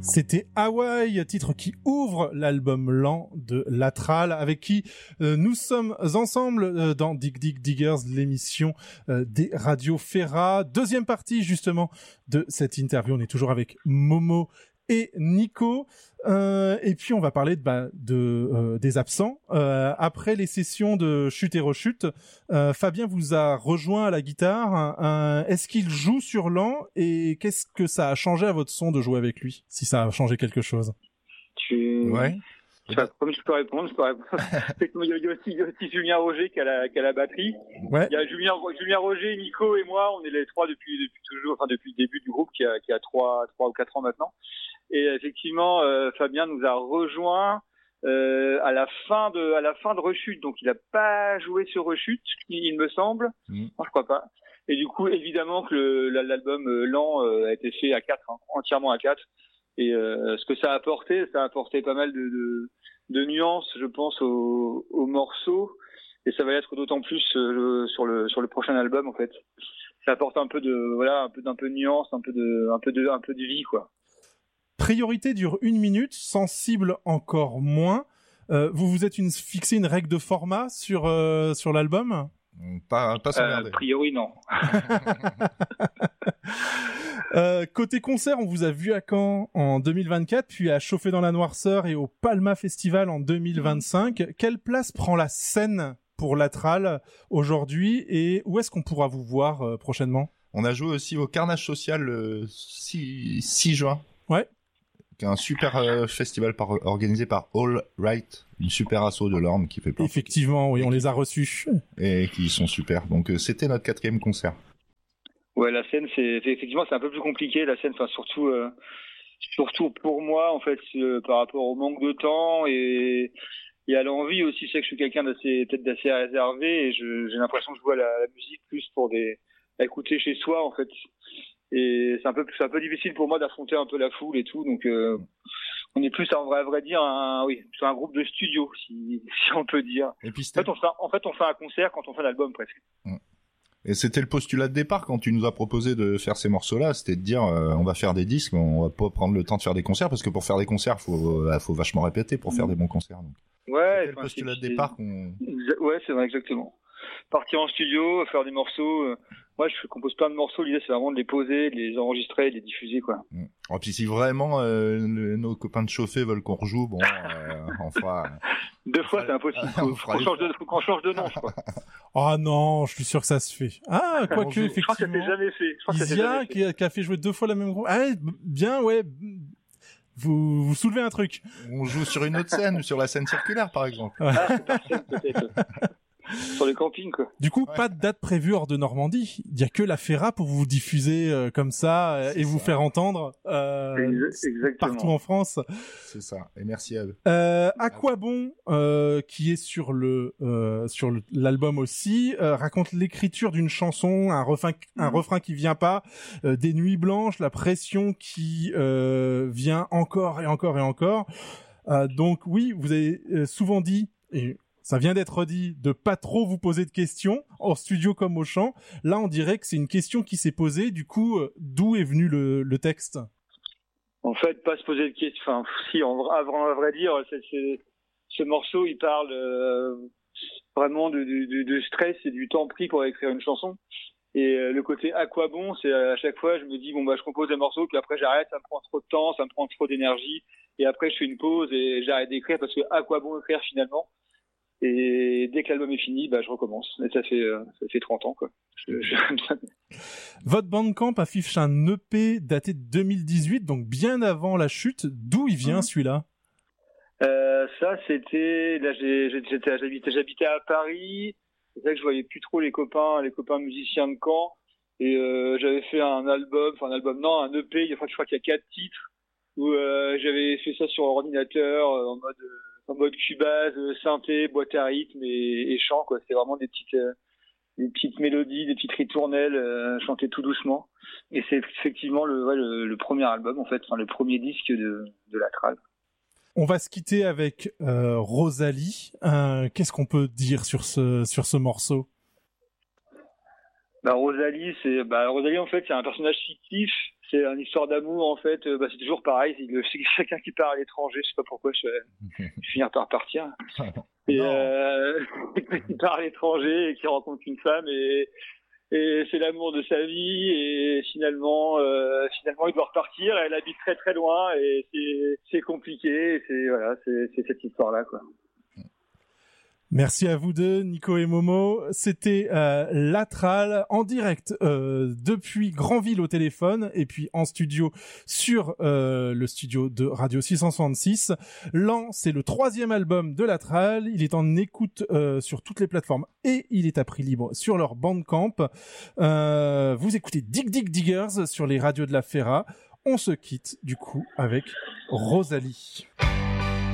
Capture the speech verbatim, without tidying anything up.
C'était Hawaii, titre qui ouvre l'album lent de Latral, avec qui euh, nous sommes ensemble euh, dans Dig Dig Diggers, l'émission euh, des radios Ferra. Deuxième partie justement de cette interview, on est toujours avec Momo et Nico, euh, et puis on va parler de, bah, de euh, des absents. Euh, après les sessions de chute et rechute, euh, Fabien vous a rejoint à la guitare. Euh, est-ce qu'il joue sur lent et qu'est-ce que ça a changé à votre son de jouer avec lui, si ça a changé quelque chose? Tu... Ouais. Je sais pas, comme je peux répondre, je peux répondre. il, y a, il, y a aussi, il y a aussi Julien Roger qui a la, qui a la batterie. Ouais. Il y a Julien, Julien Roger, Nico et moi, on est les trois depuis, depuis toujours, enfin depuis le début du groupe qui a, qui a trois, trois ou quatre ans maintenant. Et effectivement, euh, Fabien nous a rejoint euh, à la fin de, à la fin de Rechute. Donc il a pas joué sur Rechute, il me semble. Mmh. Non, je crois pas. Et du coup, évidemment que le, l'album euh, lent euh, a été fait à quatre, hein, entièrement à quatre. Et euh, ce que ça a apporté, ça a apporté pas mal de, de, de nuances, je pense, au, au morceau. Et ça va être d'autant plus euh, sur le sur le prochain album, en fait. Ça apporte un peu de voilà, un peu d'un peu de nuance, un peu de un peu de un peu de vie, quoi. Priorité dure une minute, sensible encore moins. Euh, vous vous êtes une, fixé une règle de format sur euh, sur l'album? Pas pas s'emmerder. Euh, a priori non. euh, côté concert, on vous a vu à Caen en deux mille vingt-quatre, puis à Chauffer dans la Noirceur et au Palma Festival en deux mille vingt-cinq. Mmh. Quelle place prend la scène pour Latral aujourd'hui et où est-ce qu'on pourra vous voir euh, prochainement? On a joué aussi au Carnage Social le six juin. Ouais. Un super euh, festival par, organisé par All Right, une super asso de l'Orne qui fait partie. Effectivement, oui, on les a reçus. Et qui sont super. Donc euh, c'était notre quatrième concert. Ouais, la scène, c'est effectivement c'est un peu plus compliqué la scène, enfin surtout euh, surtout pour moi en fait euh, par rapport au manque de temps et et à l'envie aussi. Je sais que je suis quelqu'un d'assez peut-être d'assez réservé et je, j'ai l'impression que je vois la, la musique plus pour des à écouter chez soi en fait. Et c'est un peu c'est un peu difficile pour moi d'affronter un peu la foule et tout, donc euh, on est plus à vrai, à vrai dire un oui c'est un groupe de studio si si on peut dire. Et puis en fait on fait en fait on fait un concert quand on fait l'album presque. Et c'était le postulat de départ quand tu nous as proposé de faire ces morceaux-là, c'était de dire euh, on va faire des disques, mais on va pas prendre le temps de faire des concerts parce que pour faire des concerts faut euh, faut vachement répéter pour mmh. faire des bons concerts. Donc. Ouais. C'était le postulat de départ qu'on. Ouais c'est vrai exactement. Partir en studio, faire des morceaux. Euh... Moi, je compose plein de morceaux. L'idée, c'est vraiment de les poser, de les enregistrer, de les diffuser, quoi. Mmh. Et puis, si vraiment euh, le, nos copains de chauffer veulent qu'on rejoue, bon, euh, on fera. Deux fois, c'est impossible. Faut, faut, qu'on change de, faut qu'on change de nom, je crois. Oh non, je suis sûr que ça se fait. Ah, quoique, effectivement. Je crois que ça s'est jamais fait. Je crois que ça s'est jamais fait. Qui a, qui a fait jouer deux fois la même groupe. Ah, bien, ouais. Vous, vous soulevez un truc. On joue sur une autre scène, sur la scène circulaire, par exemple. Ah, c'est par scène, peut-être. Sur les campings, quoi. Du coup, ouais. Pas de date prévue hors de Normandie. Il y a que la Ferra pour vous diffuser euh, comme ça euh, et vous faire entendre euh, partout en France. C'est ça. Et merci à eux. Euh, à quoi bon, euh, qui est sur le euh, sur le, l'album aussi, euh, raconte l'écriture d'une chanson, un refrain, un mmh. refrain qui vient pas, euh, des nuits blanches, la pression qui euh, vient encore et encore et encore. Euh, donc oui, vous avez euh, souvent dit et ça vient d'être dit, de pas trop vous poser de questions, en studio comme au chant. Là, on dirait que c'est une question qui s'est posée. Du coup, euh, d'où est venu le, le texte? En fait, pas se poser de questions. Enfin, si, en vrai, à vrai dire, c'est, c'est, ce morceau, il parle euh, vraiment de, de, de stress et du temps pris pour écrire une chanson. Et euh, le côté à quoi bon, c'est à chaque fois, je me dis, bon, bah, je compose des morceaux, puis après, j'arrête, ça me prend trop de temps, ça me prend trop d'énergie. Et après, je fais une pause et j'arrête d'écrire parce que à quoi bon écrire finalement? Et dès que l'album est fini, bah, je recommence. Et ça fait, euh, ça fait trente ans, quoi. Je, je... Votre Bandcamp affiche un E P daté de deux mille dix-huit, donc bien avant la chute. D'où il vient, mmh. celui-là? Euh, ça, c'était, là, j'ai, j'étais, j'habitais, j'habitais à Paris. C'est vrai que je voyais plus trop les copains, les copains musiciens de Caen. Et, euh, j'avais fait un album, enfin, un album, non, un E P. Je crois, je crois qu'il y a quatre titres où, euh, j'avais fait ça sur ordinateur, euh, en mode, euh, en mode Cubase, synthé, boîte à rythme et, et chant, quoi. C'était vraiment des petites, euh, des petites mélodies, des petites ritournelles, euh, chantées tout doucement. Et c'est effectivement le, ouais, le, le premier album, en fait, enfin, le premier disque de, de Latral. On va se quitter avec euh, Rosalie. Euh, qu'est-ce qu'on peut dire sur ce sur ce morceau? Bah Rosalie, c'est bah Rosalie en fait c'est un personnage fictif, c'est une histoire d'amour en fait. Bah c'est toujours pareil, c'est, c'est quelqu'un qui part à l'étranger, je sais pas pourquoi je vais finir par partir. Et euh, qui part à l'étranger et qui rencontre une femme et et c'est l'amour de sa vie et finalement euh, finalement il doit repartir. Elle habite très très loin et c'est c'est compliqué. Et c'est voilà, c'est c'est cette histoire là quoi. Merci à vous deux, Nico et Momo. C'était euh, Latral en direct euh, depuis Granville au téléphone et puis en studio sur euh, le studio de Radio six cent soixante-six. L'an, c'est le troisième album de Latral. Il est en écoute euh, sur toutes les plateformes et il est à prix libre sur leur Bandcamp. Euh, vous écoutez Dig Dig Diggers sur les radios de la Ferra. On se quitte du coup avec Rosalie.